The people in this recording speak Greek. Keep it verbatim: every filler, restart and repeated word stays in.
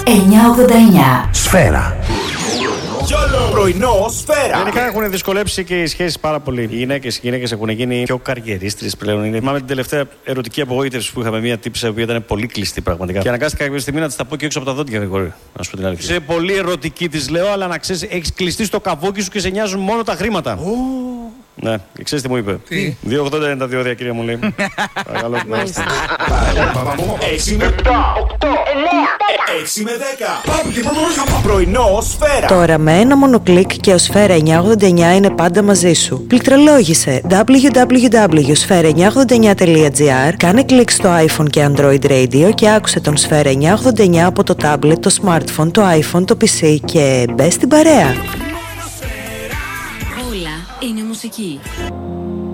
εννιακόσια ογδόντα εννιά. Σφαίρα. Πρωινό Σφαίρα. Γενικά έχουν δυσκολέψει και οι σχέσεις πάρα πολύ. Οι γυναίκες, οι γυναίκες έχουν γίνει πιο καριερίστρες πλέον. Είναι. Θυμάμαι την τελευταία ερωτική απογοήτευση που είχαμε μια τύψη που ήταν πολύ κλειστή πραγματικά. Και αναγκάστηκα κάποια στιγμή να της τα πω και έξω από τα δόντια, Γρηγόρη. Να σου πω την αλήθεια. Είσαι πολύ ερωτική, της λέω, αλλά να ξέρεις, έχεις κλειστεί στο καβούκι σου και σε νοιάζουν μόνο τα χρήματα. Oh. Ναι, και ξέρεις τι μου είπε. Τι? δύο ογδόντα είναι τα διόδια, κυρία μου λέει. Παρακαλώ. Μάλιστα. έξι με επτά, οκτώ, εννιά, έξι με δέκα. Πρωινό Σφαίρα. Τώρα με ένα μόνο κλικ και ο Σφαίρα εννιακόσια ογδόντα εννιά είναι πάντα μαζί σου. Πληκτρολόγησε double-u double-u double-u τελεία σφαίρα εννιακόσια ογδόντα εννιά τελεία τζι άρ, κάνε κλικ στο iPhone και Android Radio και άκουσε τον Σφαίρα εννιακόσια ογδόντα εννιά από το tablet, το smartphone, το iPhone, το πι σι και μπες στην παρέα. Όλα είναι μουσική.